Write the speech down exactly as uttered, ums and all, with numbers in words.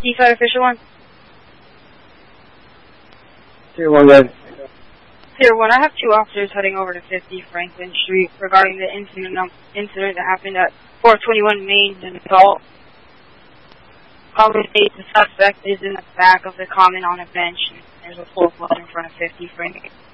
Eastside Official one. Tier one, guys. Tier one, I have two officers heading over to fifty Franklin Street regarding the incident incident that happened at four twenty-one Main and assault. Common states the suspect is in the back of the common on a bench, and there's a full blood in front of fifty Franklin.